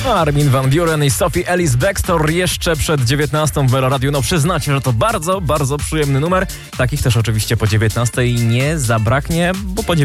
Armin van Buuren i Sophie Ellis Bextor jeszcze przed 19 w Melo Radio. No przyznacie, że to bardzo, bardzo przyjemny numer. Takich też oczywiście po 19 nie zabraknie, bo po